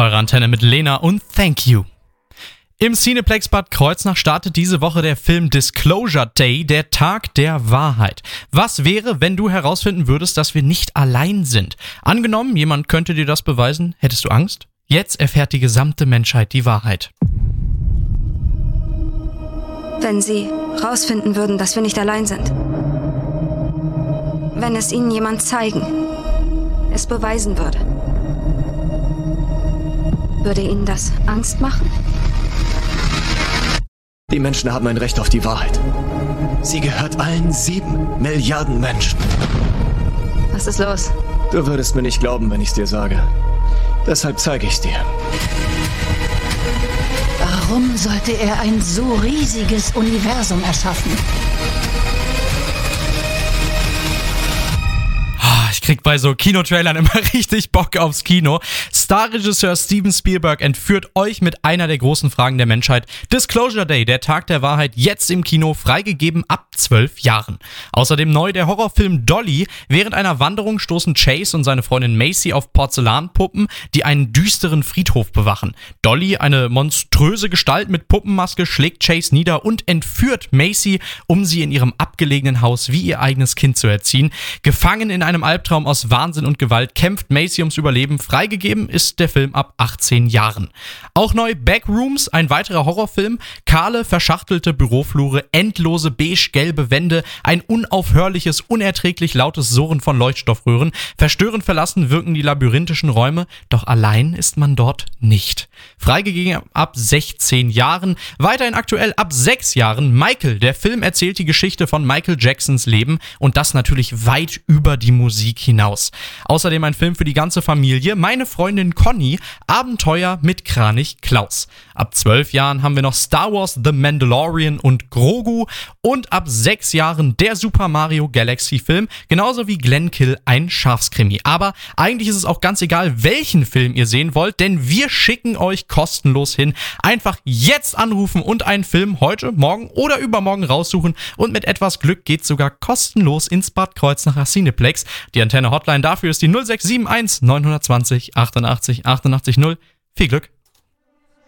eure Antenne mit Lena und Thank You. Im Cineplex Bad Kreuznach startet diese Woche der Film Disclosure Day, der Tag der Wahrheit. Was wäre, wenn du herausfinden würdest, dass wir nicht allein sind? Angenommen, jemand könnte dir das beweisen, hättest du Angst? Jetzt erfährt die gesamte Menschheit die Wahrheit. Wenn sie rausfinden würden, dass wir nicht allein sind. Wenn es ihnen jemand zeigen, es beweisen würde. Würde ihnen das Angst machen? Die Menschen haben ein Recht auf die Wahrheit. Sie gehört allen 7 Milliarden Menschen. Was ist los? Du würdest mir nicht glauben, wenn ich's dir sage. Deshalb zeige ich's dir. Warum sollte er ein so riesiges Universum erschaffen? Ich krieg bei so Kinotrailern immer richtig Bock aufs Kino. Starregisseur Steven Spielberg entführt euch mit einer der großen Fragen der Menschheit. Disclosure Day, der Tag der Wahrheit, jetzt im Kino, freigegeben ab 12 Jahren. Außerdem neu der Horrorfilm Dolly. Während einer Wanderung stoßen Chase und seine Freundin Macy auf Porzellanpuppen, die einen düsteren Friedhof bewachen. Dolly, eine monströse Gestalt mit Puppenmaske, schlägt Chase nieder und entführt Macy, um sie in ihrem abgelegenen Haus wie ihr eigenes Kind zu erziehen. Gefangen in einem Albtraum aus Wahnsinn und Gewalt kämpft Macy ums Überleben. Freigegeben ist der Film ab 18 Jahren. Auch neu Backrooms, ein weiterer Horrorfilm. Kahle, verschachtelte Büroflure, endlose beige-gelbe Wände, ein unaufhörliches, unerträglich lautes Surren von Leuchtstoffröhren. Verstörend verlassen wirken die labyrinthischen Räume, doch allein ist man dort nicht. Freigegeben ab 16 Jahren. Weiterhin aktuell ab 6 Jahren Michael. Der Film erzählt die Geschichte von Michael Jacksons Leben und das natürlich weit über die Musik hinaus. Außerdem ein Film für die ganze Familie. Meine Freundin Conny, Abenteuer mit Kranich Klaus. Ab 12 Jahren haben wir noch Star Wars The Mandalorian und Grogu und ab 6 Jahren der Super Mario Galaxy Film, genauso wie Glenkill, ein Schafskrimi. Aber eigentlich ist es auch ganz egal, welchen Film ihr sehen wollt, denn wir schicken euch kostenlos hin. Einfach jetzt anrufen und einen Film heute, morgen oder übermorgen raussuchen und mit etwas Glück geht's sogar kostenlos ins Bad Kreuznacher Cineplex. Die Antenne-Hotline dafür ist die 0671 920 88 88 0. Viel Glück!